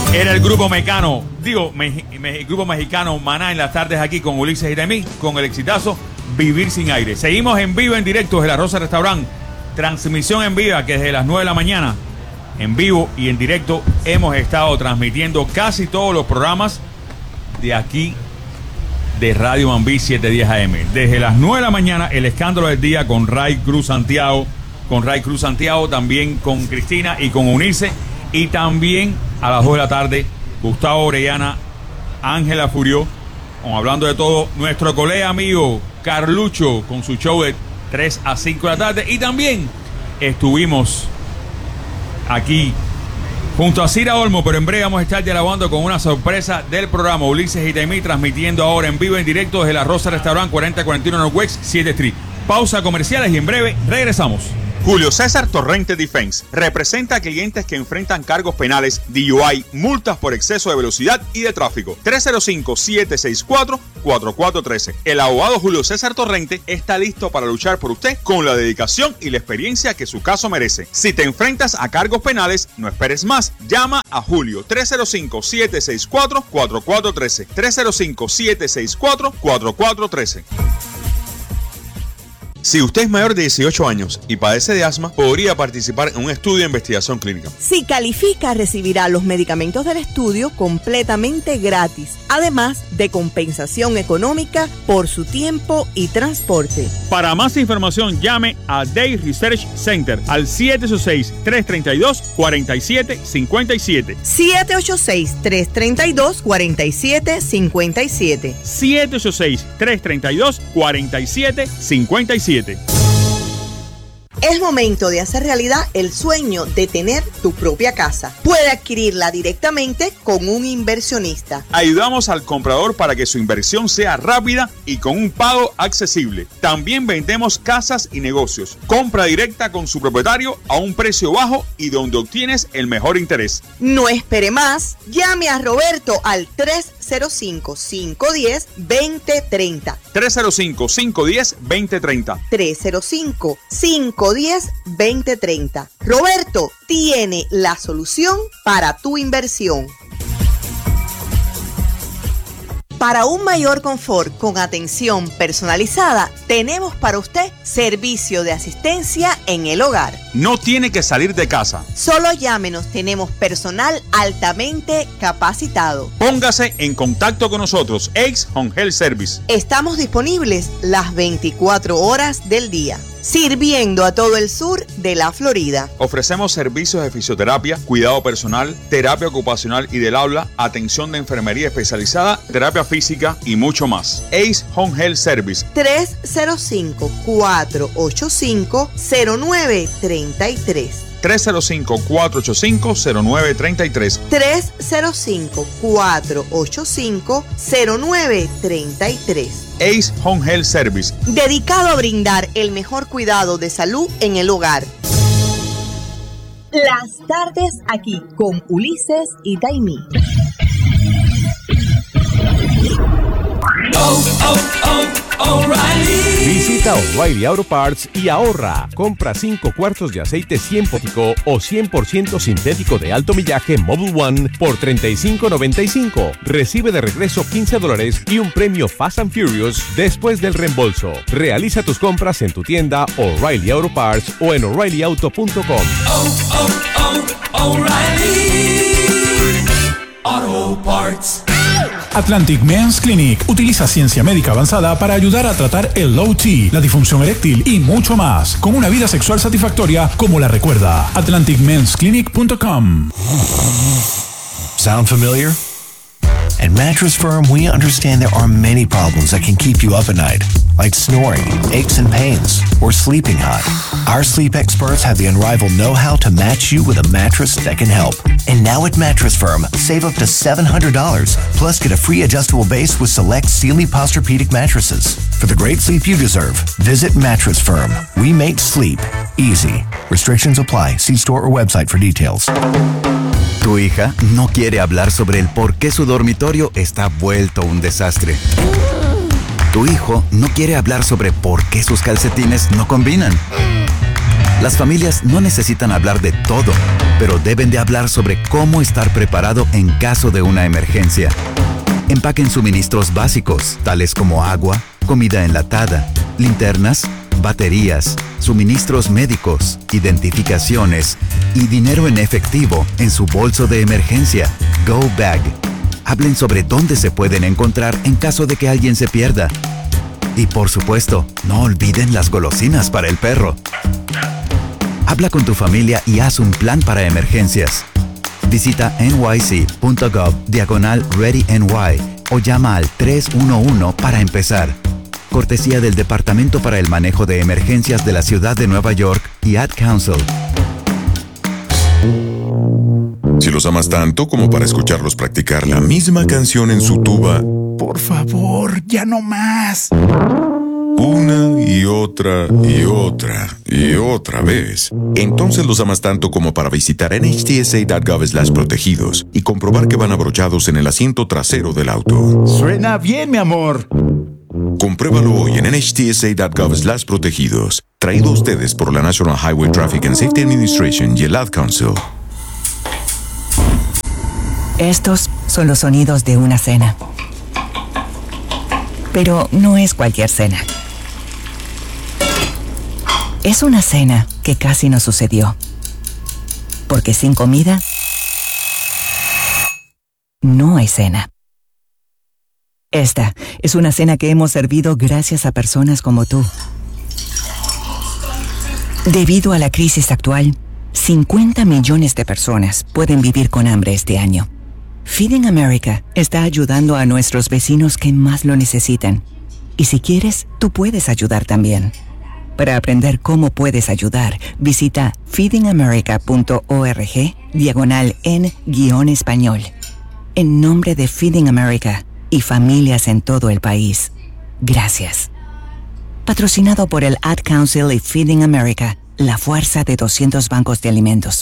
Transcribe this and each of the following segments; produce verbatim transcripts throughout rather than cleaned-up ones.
Era el grupo mexicano, digo, me, me, grupo mexicano Maná en las tardes aquí con Ulises y Taimí, con el exitazo Vivir Sin Aire. Seguimos en vivo, en directo desde La Rosa Restaurant. Transmisión en vivo que desde las nueve de la mañana, en vivo y en directo, hemos estado transmitiendo casi todos los programas de aquí de Radio Mambí setecientos diez A M. Desde las nueve de la mañana, el escándalo del día con Ray Cruz Santiago, con Ray Cruz Santiago, también con Cristina y con Unice. Y también a las dos de la tarde, Gustavo Orellana, Ángela Furió, hablando de todo, nuestro colega amigo Carlucho con su show de tres a cinco de la tarde. Y también estuvimos aquí junto a Cira Olmo, pero en breve vamos a estar dialogando con una sorpresa del programa. Ulises y Taimí transmitiendo ahora en vivo, en directo desde La Rosa Restaurant, cuarenta cuarenta y uno Northwest siete Street. Pausa comerciales y en breve regresamos. Julio César Torrente Defense representa a clientes que enfrentan cargos penales, D U I, multas por exceso de velocidad y de tráfico. tres cero cinco, siete seis cuatro, cuatro cuatro uno tres. El abogado Julio César Torrente está listo para luchar por usted con la dedicación y la experiencia que su caso merece. Si te enfrentas a cargos penales, no esperes más. Llama a Julio tres cero cinco, siete seis cuatro, cuatro cuatro uno tres. tres cero cinco, siete seis cuatro, cuatro cuatro uno tres. Si usted es mayor de dieciocho años y padece de asma, podría participar en un estudio de investigación clínica. Si califica, recibirá los medicamentos del estudio completamente gratis, además de compensación económica por su tiempo y transporte. Para más información, llame a Day Research Center al siete ocho seis, tres tres dos, cuatro siete cinco siete. siete ocho seis, tres tres dos, cuatro siete cinco siete. siete ocho seis, tres tres dos, cuatro siete cinco siete. Es momento de hacer realidad el sueño de tener tu propia casa. Puede adquirirla directamente con un inversionista. Ayudamos al comprador para que su inversión sea rápida y con un pago accesible. También vendemos casas y negocios. Compra directa con su propietario a un precio bajo y donde obtienes el mejor interés. No espere más. Llame a Roberto al tres cero cinco, cinco uno cero, dos cero tres cero. tres cero cinco, cinco uno cero, dos cero tres cero. tres cero cinco, cinco uno cero, dos cero tres cero. Roberto tiene la solución para tu inversión. Para un mayor confort con atención personalizada, tenemos para usted servicio de asistencia en el hogar. No tiene que salir de casa. Solo llámenos, tenemos personal altamente capacitado. Póngase en contacto con nosotros, Ace Home Health Service. Estamos disponibles las veinticuatro horas del día, sirviendo a todo el sur de la Florida. Ofrecemos servicios de fisioterapia, cuidado personal, terapia ocupacional y del habla, atención de enfermería especializada, terapia física y mucho más. Ace Home Health Service. tres cero cinco, cuatro ocho cinco, cero nueve tres tres. tres cero cinco, cuatro ocho cinco, cero nueve tres tres. tres cero cinco, cuatro ocho cinco, cero nueve tres tres. Ace Home Health Service, dedicado a brindar el mejor cuidado de salud en el hogar. Las tardes aquí con Ulises y Taimí. Oh, oh, oh, O'Reilly. Visita O'Reilly Auto Parts y ahorra. Compra cinco cuartos de aceite cien por ciento o cien por ciento sintético de alto millaje Mobil One por treinta y cinco noventa y cinco. Recibe de regreso quince dólares y un premio Fast and Furious después del reembolso. Realiza tus compras en tu tienda O'Reilly Auto Parts o en O'Reilly Auto punto com. Oh, oh, oh, O'Reilly Auto Parts. Atlantic Men's Clinic utiliza ciencia médica avanzada para ayudar a tratar el O T, la disfunción eréctil y mucho más, con una vida sexual satisfactoria como la recuerda. atlantic mens clinic punto com. Sound familiar? At Mattress Firm, we understand there are many problems that can keep you up at night, like snoring, aches and pains, or sleeping hot. Our sleep experts have the unrivaled know-how to match you with a mattress that can help. And now at Mattress Firm, save up to seven hundred dollars, plus get a free adjustable base with select Sealy Posturepedic mattresses. For the great sleep you deserve, visit Mattress Firm. We make sleep easy. Restrictions apply. See store or website for details. Tu hija no quiere hablar sobre el por qué su dormitorio está vuelto un desastre. Tu hijo no quiere hablar sobre por qué sus calcetines no combinan. Las familias no necesitan hablar de todo, pero deben de hablar sobre cómo estar preparado en caso de una emergencia. Empaquen suministros básicos, tales como agua, comida enlatada, linternas, baterías, suministros médicos, identificaciones y dinero en efectivo en su bolso de emergencia, Go Bag. Hablen sobre dónde se pueden encontrar en caso de que alguien se pierda. Y por supuesto, no olviden las golosinas para el perro. Habla con tu familia y haz un plan para emergencias. Visita nyc.gov diagonal ReadyNY o llama al tres uno uno para empezar. Cortesía del Departamento para el Manejo de Emergencias de la Ciudad de Nueva York y Ad Council. Si los amas tanto como para escucharlos practicar la misma canción en su tuba, Por favor, ya no más. una y otra y otra y otra vez, entonces los amas tanto como para visitar N H T S A punto gov slash protegidos y comprobar que van abrochados en el asiento trasero del auto. Suena bien, mi amor. Compruébalo hoy en N H T S A punto gov slash protegidos. Traído a ustedes por la National Highway Traffic and Safety Administration y el Ad Council. Estos son los sonidos de una cena. Pero no es cualquier cena. Es una cena que casi no sucedió. Porque sin comida, no hay cena. Esta es una cena que hemos servido gracias a personas como tú. Debido a la crisis actual, cincuenta millones de personas pueden vivir con hambre este año. Feeding America está ayudando a nuestros vecinos que más lo necesitan. Y si quieres, tú puedes ayudar también. Para aprender cómo puedes ayudar, visita feedingamerica.org diagonal en guión español. En nombre de Feeding America y familias en todo el país, gracias. Patrocinado por el Ad Council y Feeding America, la fuerza de doscientos bancos de alimentos.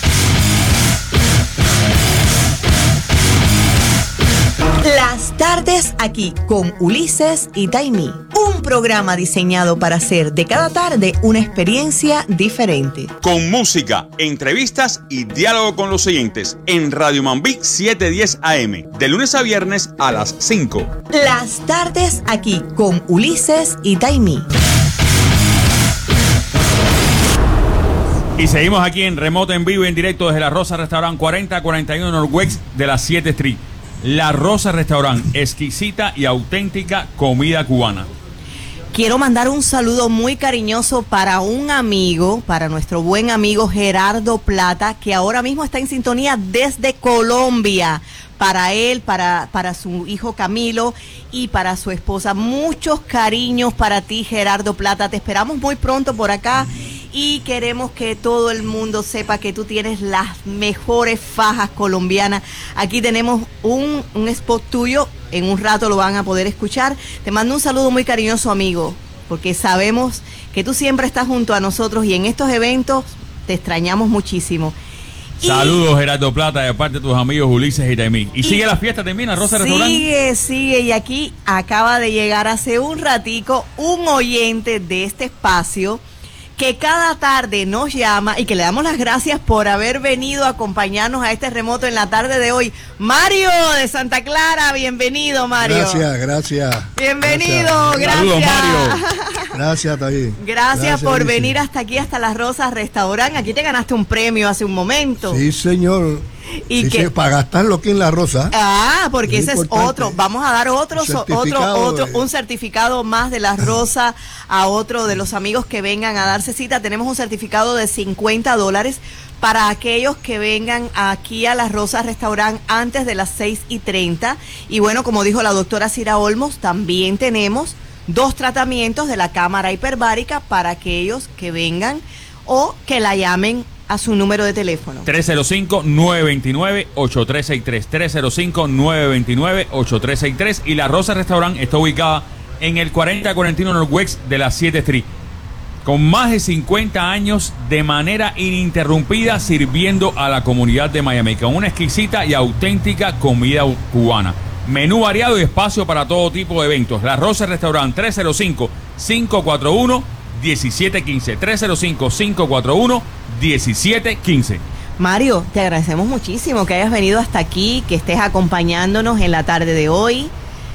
Las tardes aquí con Ulises y Taimí. Un programa diseñado para hacer de cada tarde una experiencia diferente. Con música, entrevistas y diálogo con los oyentes en Radio Mambí setecientos diez A M, de lunes a viernes a las cinco. Las tardes aquí con Ulises y Taimí. Y seguimos aquí en remoto, en vivo, en directo desde La Rosa Restaurant cuarenta cuarenta y uno Northwest de la siete Street. La Rosa Restaurant, exquisita y auténtica comida cubana. Quiero mandar un saludo muy cariñoso para un amigo, para nuestro buen amigo Gerardo Plata, que ahora mismo está en sintonía desde Colombia. Para él, para, para su hijo Camilo y para su esposa. Muchos cariños para ti, Gerardo Plata. Te esperamos muy pronto por acá y queremos que todo el mundo sepa que tú tienes las mejores fajas colombianas. Aquí tenemos un, un spot tuyo. En un rato lo van a poder escuchar. Te mando un saludo muy cariñoso, amigo, porque sabemos que tú siempre estás junto a nosotros y en estos eventos te extrañamos muchísimo. Saludos, Gerardo Plata, de parte de tus amigos Ulises y Taimí. Y, y sigue la fiesta también, la Rosa Restaurant. Sigue, sigue. Y aquí acaba de llegar hace un ratico un oyente de este espacio que cada tarde nos llama y que le damos las gracias por haber venido a acompañarnos a este remoto en la tarde de hoy. Mario de Santa Clara, bienvenido, Mario. Gracias, gracias. Bienvenido, gracias. Saludos, Mario. Gracias, David. Gracias, Gracias por Ulises. venir hasta aquí, hasta Las Rosas Restaurant. Aquí te ganaste un premio hace un momento. Sí, señor. Y sí, que, sí, para gastarlo aquí en La Rosa. Ah, porque es ese importante. es otro. Vamos a dar otro, so- otro, otro, de... un certificado más de La Rosa a otro de los amigos que vengan a darse cita. Tenemos un certificado de cincuenta dólares para aquellos que vengan aquí a La Rosa Restaurant antes de las seis y treinta. Y bueno, como dijo la doctora Cira Olmos, también tenemos dos tratamientos de la cámara hiperbárica para aquellos que vengan o que la llamen a su número de teléfono. tres cero cinco, nueve dos nueve, ocho tres seis tres. tres cero cinco, nueve dos nueve, ocho tres seis tres. Y La Rosa Restaurant está ubicada en el cuarenta cuarenta y uno Northwest de la siete Street. Con más de cincuenta años de manera ininterrumpida sirviendo a la comunidad de Miami. Con una exquisita y auténtica comida cubana. Menú variado y espacio para todo tipo de eventos. La Rosa Restaurant, tres cero cinco, cinco cuatro uno, diecisiete quince. tres cero cinco, cinco cuatro uno, diecisiete quince. Mario, te agradecemos muchísimo que hayas venido hasta aquí, que estés acompañándonos en la tarde de hoy,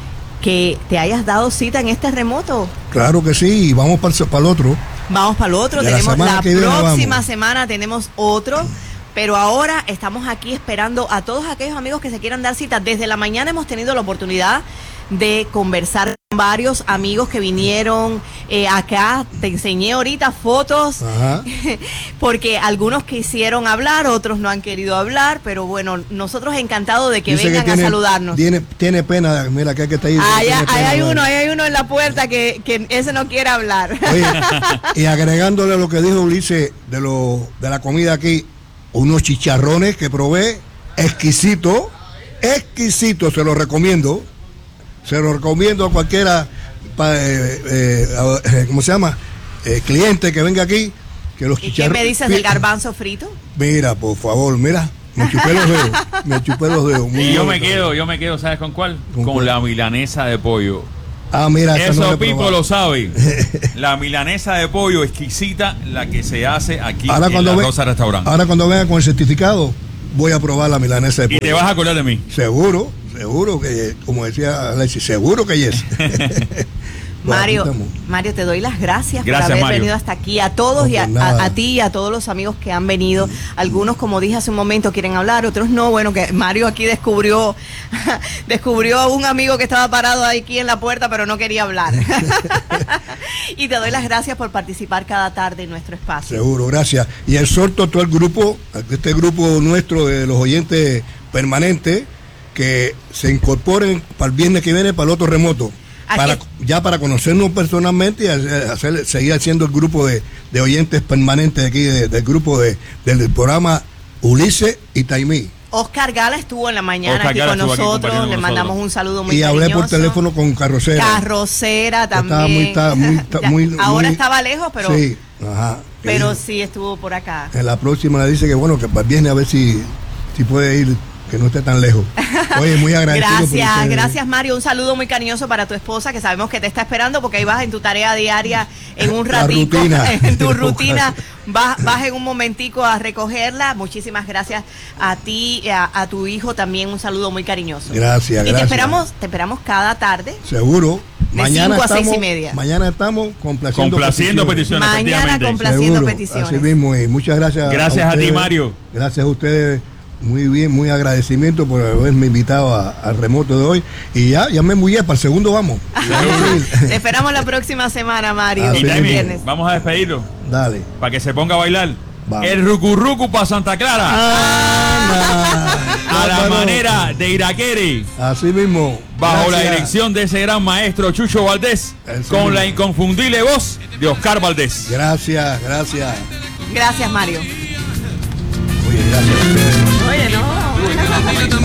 que te hayas dado cita en este remoto. Claro que sí, y vamos para el, para el otro. Vamos para el otro, De la tenemos semana la, que viene próxima vamos. semana tenemos otro, pero ahora estamos aquí esperando a todos aquellos amigos que se quieran dar cita. Desde la mañana hemos tenido la oportunidad de conversar con varios amigos que vinieron eh, acá. Te enseñé ahorita fotos. Ajá. Porque algunos quisieron hablar, otros no han querido hablar, pero bueno, nosotros encantados de que Dice vengan que tiene, a saludarnos. Tiene, tiene pena, mira que hay que está ahí. Ahí, tiene ahí pena, hay ¿no? uno, ahí hay uno en la puerta que, que ese no quiere hablar. Oye, y agregándole lo que dijo Ulises de lo de la comida aquí, unos chicharrones que probé, exquisito, exquisito, se los recomiendo, se los recomiendo a cualquiera, pa, eh, eh, ¿cómo se llama? Eh, cliente que venga aquí, que los ¿Y qué chicharrones. me dices del garbanzo frito? Mira, por favor, mira, me chupé los dedos, me chupé los dedos. Muy Y yo bueno. me quedo, yo me quedo, ¿sabes con cuál? ¿Con Con cuál? la milanesa de pollo. Ah, mira, esa Eso no la he Pipo probado. lo sabe. La milanesa de pollo exquisita, la que se hace aquí Ahora en cuando la ve- Rosa Restaurante. Ahora cuando venga con el certificado, voy a probar la milanesa de Y pollo. te vas a acordar de mí. Seguro, seguro que, como decía Alexis, seguro que yes. Bueno, Mario, aquí estamos. Mario, te doy las gracias, Gracias, por haber Mario. venido hasta aquí, a todos No, y a, por nada. a- a ti y a todos los amigos que han venido. Algunos, como dije hace un momento, quieren hablar, otros no. Bueno, que Mario aquí descubrió descubrió a un amigo que estaba parado aquí en la puerta, pero no quería hablar. Y te doy las gracias por participar cada tarde en nuestro espacio. Seguro, gracias. Y exhorto a todo el grupo, a este grupo nuestro de los oyentes permanentes, que se incorporen para el viernes que viene para el otro remoto. Para, ya para conocernos personalmente y hacer, hacer- seguir haciendo el grupo de, de oyentes permanentes aquí de- del grupo de, del programa Ulises y Taimí. Oscar Gala estuvo en la mañana Oscar aquí Gala con estuvo aquí nosotros, compartiendo le con mandamos nosotros. un saludo muy Y hablé por cariñoso. teléfono con Carrocera. Carrocera Estaba también. muy, ta- muy, ta- Ya, muy- ahora muy- estaba lejos, pero Sí, ajá. Que pero dijo- sí estuvo por acá. En la próxima le dice que bueno, que para el viernes a ver si, si puede ir, que no esté tan lejos. Oye, muy agradecido. por Gracias, ustedes. gracias Mario. Un saludo muy cariñoso para tu esposa, que sabemos que te está esperando porque ahí vas en tu tarea diaria en un La ratito, rutina. en tu rutina, vas, vas en un momentico a recogerla. Muchísimas gracias a ti y a, a tu hijo también, un saludo muy cariñoso. Gracias, Y gracias. te esperamos, te esperamos cada tarde. Seguro. De Mañana cinco a seis estamos, y media. Mañana estamos complaciendo, Complaciendo peticiones. Mañana efectivamente. complaciendo Seguro, peticiones. así mismo, y muchas gracias. Gracias a ti, ustedes. Mario. Gracias a ustedes. Muy bien, muy agradecimiento por haberme invitado a- al remoto de hoy. Y ya, ya me muy bien, para el segundo vamos. Te esperamos la próxima semana, Mario. Así Y el Taimi, viernes. vamos a despedirlo Dale. para que se ponga a bailar. Vamos. El rucurrucu para Santa Clara. A la Bárbaro. manera de Iraquere. Así mismo. Bajo la Gracias. dirección de ese gran maestro Chucho Valdés. Eso Con mismo. la inconfundible voz de Oscar Valdés. Gracias, gracias. Gracias, Mario. Oye, gracias a ustedes. Oye, no.